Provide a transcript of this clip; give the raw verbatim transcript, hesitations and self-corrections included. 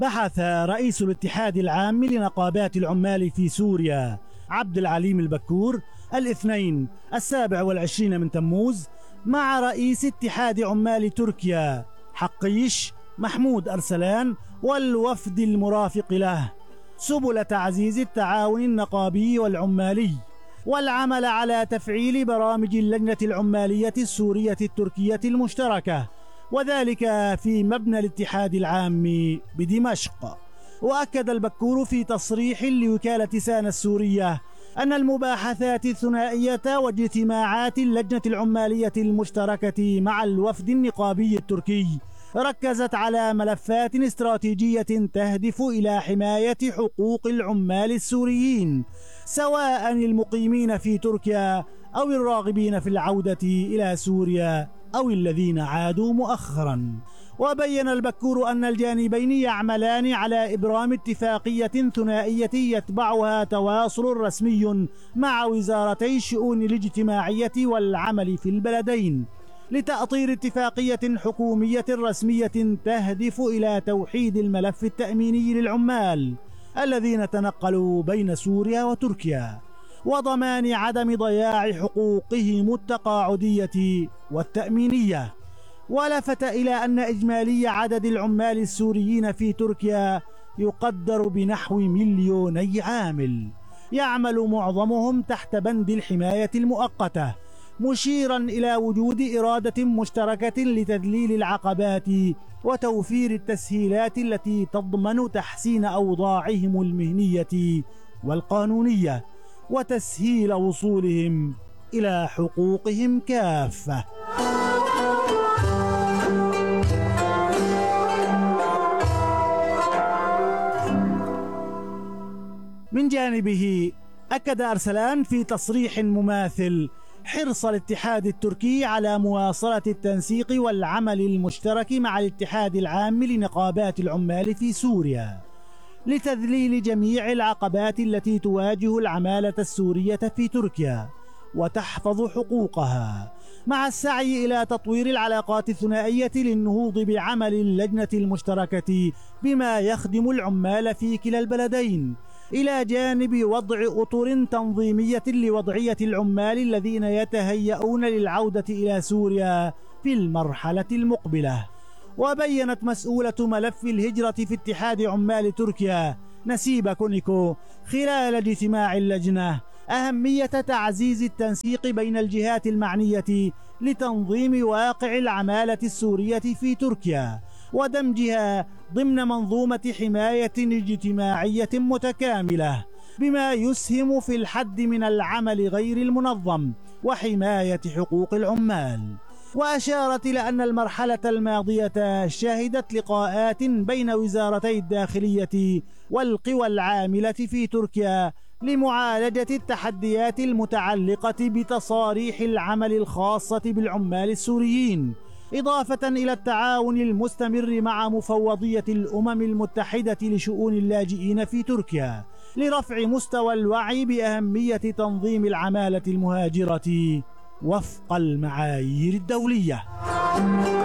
بحث رئيس الاتحاد العام لنقابات العمال في سوريا عبد العليم البكور الاثنين السابع والعشرين من تموز مع رئيس اتحاد عمال تركيا حقيش محمود أرسلان والوفد المرافق له سبل تعزيز التعاون النقابي والعمالي والعمل على تفعيل برامج اللجنة العمالية السورية التركية المشتركة، وذلك في مبنى الاتحاد العام بدمشق. وأكد البكور في تصريح لوكالة سانا السورية أن المباحثات الثنائية واجتماعات اللجنة العمالية المشتركة مع الوفد النقابي التركي ركزت على ملفات استراتيجية تهدف إلى حماية حقوق العمال السوريين سواء المقيمين في تركيا أو الراغبين في العودة إلى سوريا أو الذين عادوا مؤخرا. وبين البكور أن الجانبين يعملان على إبرام اتفاقية ثنائية يتبعها تواصل رسمي مع وزارتي الشؤون الاجتماعية والعمل في البلدين لتأطير اتفاقية حكومية رسمية تهدف إلى توحيد الملف التأميني للعمال الذين تنقلوا بين سوريا وتركيا وضمان عدم ضياع حقوقهم التقاعدية والتأمينية. ولفت إلى أن إجمالي عدد العمال السوريين في تركيا يقدر بنحو مليوني عامل يعمل معظمهم تحت بند الحماية المؤقتة، مشيرا إلى وجود إرادة مشتركة لتذليل العقبات وتوفير التسهيلات التي تضمن تحسين أوضاعهم المهنية والقانونية وتسهيل وصولهم إلى حقوقهم كافة. من جانبه أكد أرسلان في تصريح مماثل حرص الاتحاد التركي على مواصلة التنسيق والعمل المشترك مع الاتحاد العام لنقابات العمال في سوريا لتذليل جميع العقبات التي تواجه العمالة السورية في تركيا وتحفظ حقوقها، مع السعي إلى تطوير العلاقات الثنائية للنهوض بعمل اللجنة المشتركة بما يخدم العمال في كلا البلدين، إلى جانب وضع أطر تنظيمية لوضعية العمال الذين يتهيئون للعودة إلى سوريا في المرحلة المقبلة. وبينت مسؤولة ملف الهجرة في اتحاد عمال تركيا نسيبة كونيكو خلال اجتماع اللجنة أهمية تعزيز التنسيق بين الجهات المعنية لتنظيم واقع العمالة السورية في تركيا ودمجها ضمن منظومة حماية اجتماعية متكاملة بما يسهم في الحد من العمل غير المنظم وحماية حقوق العمال. وأشارت إلى أن المرحلة الماضية شهدت لقاءات بين وزارتي الداخلية والقوى العاملة في تركيا لمعالجة التحديات المتعلقة بتصاريح العمل الخاصة بالعمال السوريين، إضافة إلى التعاون المستمر مع مفوضية الأمم المتحدة لشؤون اللاجئين في تركيا لرفع مستوى الوعي بأهمية تنظيم العمالة المهاجرة وفق المعايير الدولية.